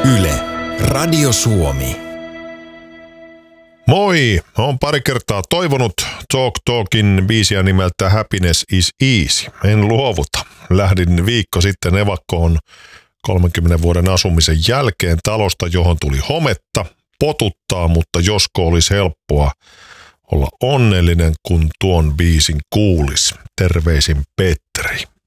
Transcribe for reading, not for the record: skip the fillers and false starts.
Yle, Radio Suomi. Moi! Olen pari kertaa toivonut Talk Talkin biisiä nimeltä Happiness is Easy. En luovuta. Lähdin viikko sitten evakkoon 30 vuoden asumisen jälkeen talosta, johon tuli hometta. Potuttaa, mutta josko olisi helppoa olla onnellinen, kun tuon biisin kuulis. Terveisin Petteri.